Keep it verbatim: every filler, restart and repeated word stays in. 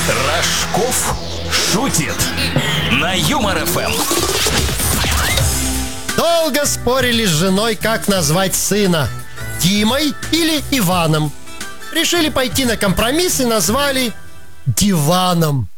Рожков шутит на Юмор эф эм. Долго спорили с женой, как назвать сына: Димой или Иваном. Решили пойти на компромисс и назвали Диваном.